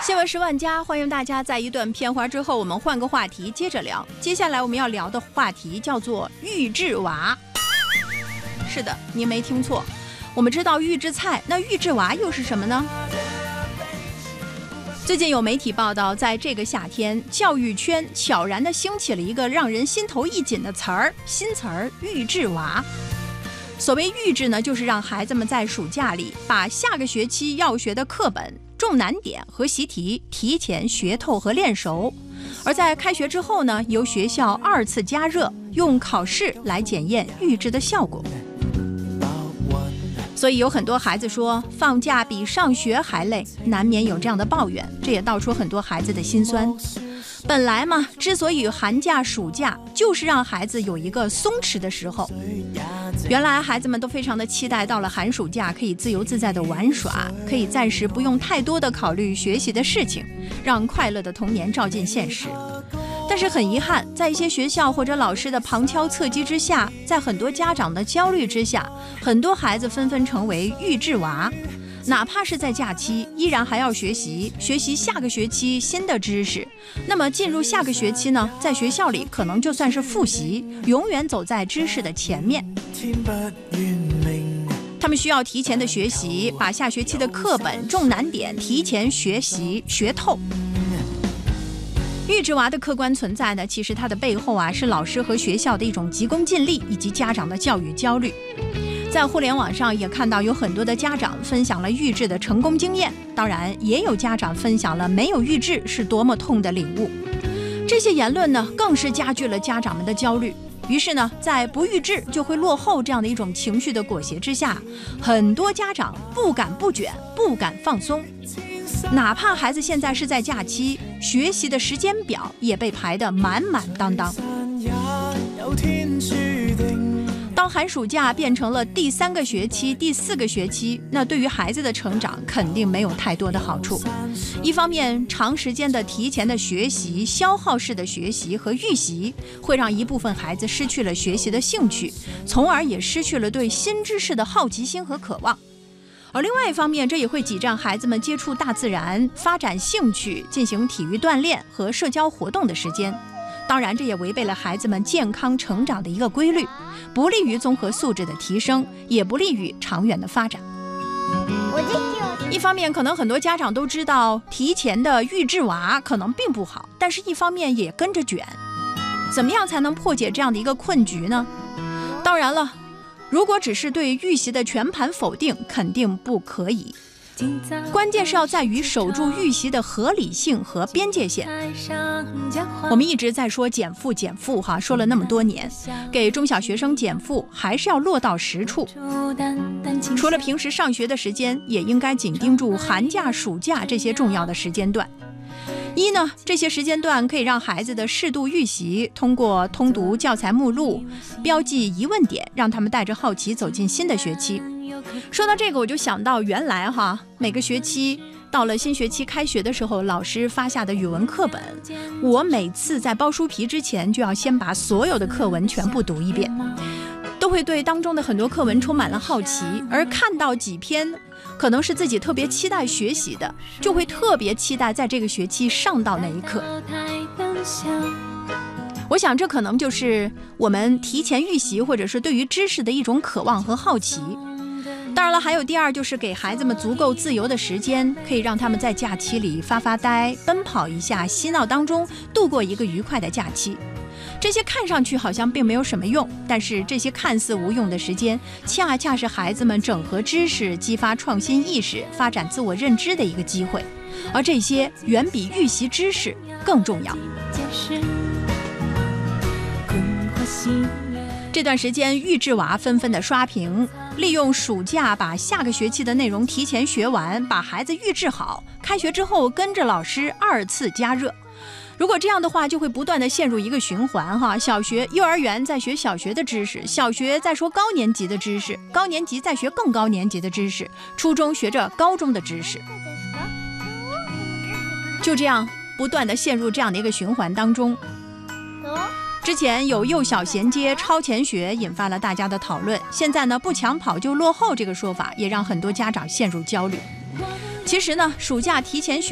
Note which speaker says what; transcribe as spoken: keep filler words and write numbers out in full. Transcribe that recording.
Speaker 1: 新闻十万加，欢迎大家在一段片花之后，我们换个话题接着聊。接下来我们要聊的话题叫做预制娃。是的，您没听错，我们知道预制菜，那预制娃又是什么呢？最近有媒体报道，在这个夏天，教育圈悄然地兴起了一个让人心头一紧的词儿，新词儿——预制娃。所谓预制呢，就是让孩子们在暑假里把下个学期要学的课本、重难点和习题提前学透和练熟，而在开学之后呢，由学校二次加热，用考试来检验预制的效果。所以有很多孩子说放假比上学还累，难免有这样的抱怨，这也道出很多孩子的心酸。本来嘛，之所以寒假暑假就是让孩子有一个松弛的时候，原来孩子们都非常的期待到了寒暑假可以自由自在的玩耍，可以暂时不用太多的考虑学习的事情，让快乐的童年照进现实。但是很遗憾，在一些学校或者老师的旁敲侧击之下，在很多家长的焦虑之下，很多孩子纷纷成为预制娃。哪怕是在假期，依然还要学习学习下个学期新的知识。那么进入下个学期呢，在学校里可能就算是复习，永远走在知识的前面。他们需要提前的学习，把下学期的课本、重难点提前学习学透。预制娃的客观存在呢，其实它的背后啊，是老师和学校的一种急功近利，以及家长的教育焦虑。在互联网上也看到有很多的家长分享了预制的成功经验，当然也有家长分享了没有预制是多么痛的领悟。这些言论呢，更是加剧了家长们的焦虑。于是呢，在不预制就会落后这样的一种情绪的裹挟之下，很多家长不敢不卷，不敢放松。哪怕孩子现在是在假期，学习的时间表也被排得满满当当。当寒暑假变成了第三个学期、第四个学期，那对于孩子的成长肯定没有太多的好处。一方面，长时间的提前的学习、消耗式的学习和预习，会让一部分孩子失去了学习的兴趣，从而也失去了对新知识的好奇心和渴望。而另外一方面，这也会挤占孩子们接触大自然、发展兴趣、进行体育锻炼和社交活动的时间。当然，这也违背了孩子们健康成长的一个规律，不利于综合素质的提升，也不利于长远的发展。一方面，可能很多家长都知道提前的预制娃可能并不好，但是一方面也跟着卷。怎么样才能破解这样的一个困局呢？当然了，如果只是对预习的全盘否定，肯定不可以。关键是要在于守住预习的合理性和边界线。我们一直在说减负减负哈，说了那么多年，给中小学生减负还是要落到实处。除了平时上学的时间，也应该紧盯住寒假、暑假这些重要的时间段。一呢，这些时间段可以让孩子的适度预习，通过通读教材目录、标记疑问点，让他们带着好奇走进新的学期。说到这个，我就想到原来哈，每个学期到了新学期开学的时候，老师发下的语文课本，我每次在包书皮之前就要先把所有的课文全部读一遍，都会对当中的很多课文充满了好奇，而看到几篇可能是自己特别期待学习的，就会特别期待在这个学期上到那一课。我想这可能就是我们提前预习或者是对于知识的一种渴望和好奇。当然了，还有第二，就是给孩子们足够自由的时间，可以让他们在假期里发发呆、奔跑一下，嬉闹当中度过一个愉快的假期。这些看上去好像并没有什么用，但是这些看似无用的时间，恰恰是孩子们整合知识、激发创新意识、发展自我认知的一个机会，而这些远比预习知识更重要。这段时间，预制娃纷纷的刷屏，利用暑假把下个学期的内容提前学完，把孩子预制好，开学之后跟着老师二次加热。如果这样的话，就会不断的陷入一个循环哈。小学、幼儿园在学小学的知识，小学在说高年级的知识，高年级在学更高年级的知识，初中学着高中的知识，就这样不断的陷入这样的一个循环当中。之前有幼小衔接、超前学引发了大家的讨论，现在呢，不抢跑就落后这个说法也让很多家长陷入焦虑。其实呢，暑假提前学